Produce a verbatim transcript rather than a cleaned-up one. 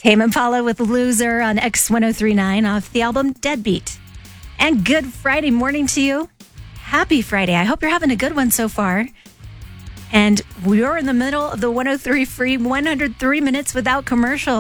Tame Impala with Loser on X ten thirty-nine off the album Deadbeat. And good Friday morning to you. Happy Friday. I hope you're having a good one so far. And we're in the middle of the one oh three free one hundred three minutes without commercials.